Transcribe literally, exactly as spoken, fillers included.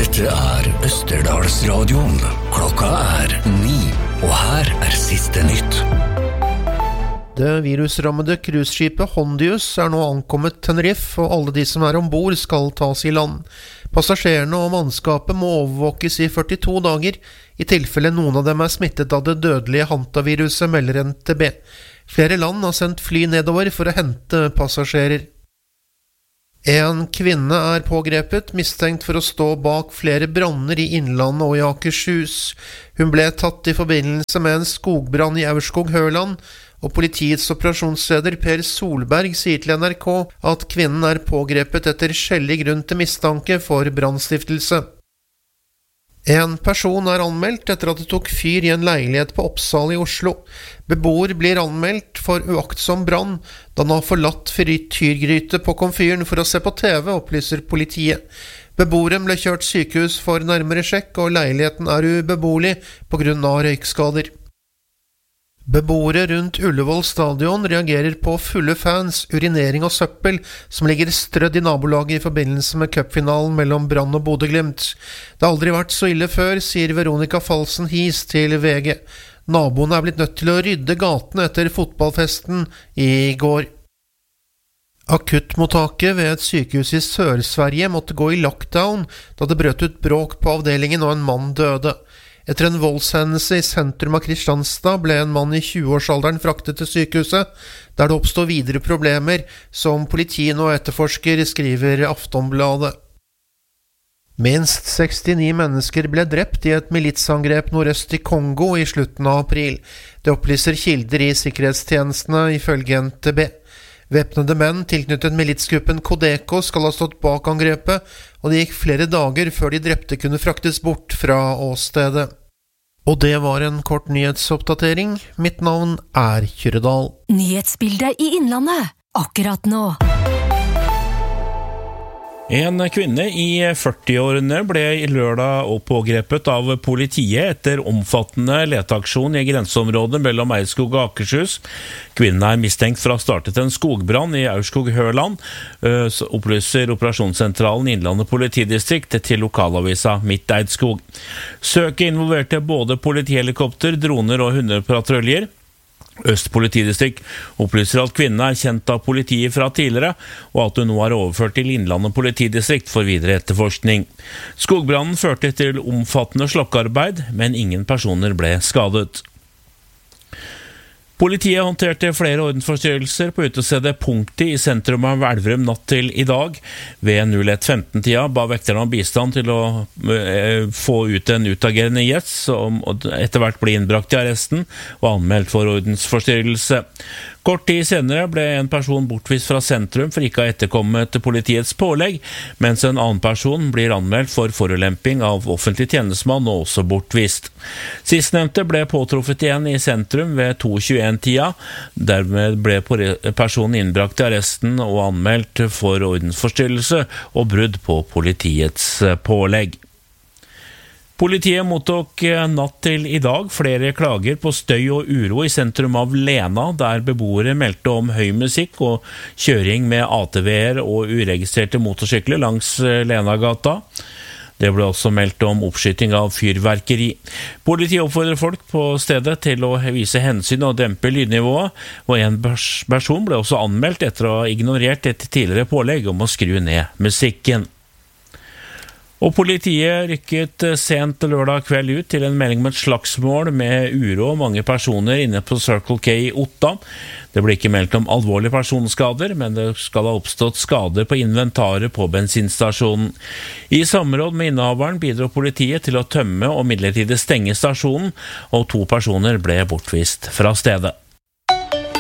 Dette er Østerdalsradioen. Klokka er ni, og her er siste nytt. Det virusrammede cruiseskipet Hondius er nå ankommet Tenerife, og alle de som er ombord skal tas i land. Passasjerene og mannskapet må overvåkes i førtito dager, i tilfelle noen av dem er smittet av det dødelige hantaviruset, melder N T B. Flere land har sendt fly nedover for å hente passasjerer. En kvinne er pågrepet, mistenkt for å stå bak flere branner i Innlandet og i Akershus. Hun ble tatt i forbindelse med en skogbrann i Aurskog-Høland, og politiets operasjonsleder Per Solberg sier til N R K at kvinnen er pågrepet etter skjellig grunn til mistanke for brannstiftelse. En person er anmeldt etter at det tok fyr i en leilighet på Oppsal i Oslo. Beboer blir anmeldt for uaktsom brann da han har forlatt frityrgryte på komfyren for å se på T V, opplyser politiet. Beboeren ble kjørt sykehus for nærmere sjekk, og leiligheten er ubeboelig på grunn av røykskader. Beboere rundt Ullevål stadion reagerer på fulle fans, urinering og søppel som ligger strødd i nabolaget i forbindelse med cupfinalen mellom Brann og Bodø/Glimt. Det har aldri vært så ille før, sier Veronica Falsen-Hies til V G. Naboene er blitt nødt til å rydde gatene etter fotballfesten i går. Akuttmottaket ved et sykehus i Sør-Sverige måtte gå i lockdown da det brøt ut bråk på avdelingen og en mann døde. Etter en voldshendelse i sentrum av Kristianstad ble en mann i tjue-årsalderen fraktet til sykehuset, der det oppstod videre problemer, som politiet nå etterforsker, skriver Aftonbladet. Minst sekstini mennesker ble drept i et militsangrep nordøst i Kongo i slutten av april. Det opplyser kilder i sikkerhetstjenestene ifølge N T B. Væpnede menn tilknyttet militsgruppen Kodeko skal ha stått bak angrepet, og det gikk flere dager før de drepte kunne fraktes bort fra åstedet. Og det var en kort nyhetsoppdatering. Mitt navn er Kyrredal. Nyhetsbildet i Innlandet, akkurat nå. En kvinne i førti-årene ble i lørdag pågrepet av politiet etter omfattende leteaksjon i grenseområdet mellom Eidskog og Akershus. Kvinnen er mistenkt for å ha startet en skogbrann i Aurskog-Høland, opplyser operasjonssentralen Innlandet politidistrikt til lokalavisa Midt Eidskog. Søket involverte både politihelikopter, droner og hundepatruljer. Øst politidistrikt opplyser at kvinnen er kjent av politiet fra tidligere, og at hun nå er overført til Innlandet politidistrikt for videre etterforskning. Skogbrannen førte til omfattende slokkearbeid, men ingen personer ble skadet. Politiet håndterte flere ordensforstyrrelser på utestedet Punkti i sentrum av Elverum natt til i dag. Ved null ett femten-tida ba vekterne om bistand til å eh, få ut en utagerende gjest, som etter hvert ble innbrakt i arresten og anmeldt for ordensforstyrrelse. Kort tid senere ble en person bortvist fra sentrum for ikke å ha etterkommet politiets pålegg, mens en annen person blir anmeldt for forulemping av offentlig tjenestemann og også bortvist. Sistnevnte ble påtruffet igjen i sentrum ved to tjueen-tida. Dermed ble personen innbrakt i arresten og anmeldt for ordensforstyrrelse og brudd på politiets pålegg. Politiet mottok natt til i dag flere klager på støy og uro i sentrum av Lena, der beboere meldte om høy musikk og kjøring med A T V-er og uregistrerte motorsykler langs Lenagata. Det ble også meldt om oppskyting av fyrverkeri. Politiet oppfordrer folk på stedet til å vise hensyn og dempe lydnivået, og en person ble også anmeldt etter å ha ignorert et tidligere pålegg om å skru ned musikken. Og politiet rykket sent lørdag kveld ut til en melding med et slagsmål med uro og mange personer inne på Circle K i Otta. Det ble ikke meldt om alvorlige personskader, men det skal ha oppstått skader på inventaret på bensinstasjonen. I samråd med innehaveren bidro politiet til å tømme og midlertidig stenge stasjonen, og to personer ble bortvist fra stedet.